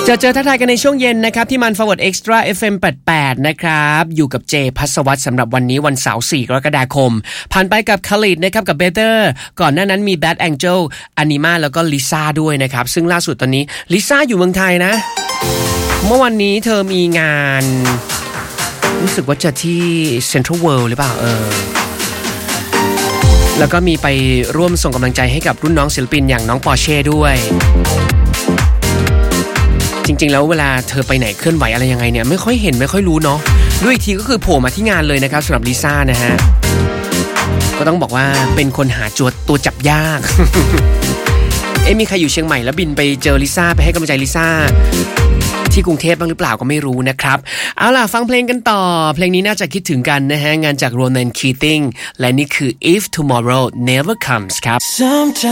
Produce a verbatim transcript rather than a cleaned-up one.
จะเจอทักทายกันในช่วงเย็นนะครับที่มัน Forward Extra เอฟ เอ็ม แปดสิบแปดนะครับอยู่กับเจภัสวัฒน์สำหรับวันนี้วันเสาร์สี่กรกฎาคมผ่านไปกับ Khalid นะครับกับ Better ก่อนหน้านั้นมี Bad Angel Anima แล้วก็ Lisa ด้วยนะครับซึ่งล่าสุดตอนนี้ Lisa อยู่เมืองไทยนะเมื่อวันนี้เธอมีงานรู้สึกว่าจะที่ Central World หรือเปล่าเออแล้วก็มีไปร่วมส่งกำลังใจให้กับรุ่นน้องศิลปินอย่างน้องปอร์เช่ด้วยจริงๆแล้วเวลาเธอไปไหนเคลื่อนไหวอะไรยังไงเนี่ยไม่ค่อยเห็นไม่ค่อยรู้เนาะด้วยอีกทีก็คือโผล่มาที่งานเลยนะครับสำหรับลิซ่านะฮะก็ต้องบอกว่าเป็นคนหาจวดตัวจับยาก เอ๊ะมีใครอยู่เชียงใหม่แล้วบินไปเจอลิซ่าไปให้กำลังใจลิซ่าที่กรุงเทพบ้างหรือเปล่าก็ไม่รู้นะครับเอาล่ะฟังเพลงกันต่อเพลงนี้น่าจะคิดถึงกันนะฮะงานจาก Ronan Keating และนี่คือ If Tomorrow Never Comes ครับ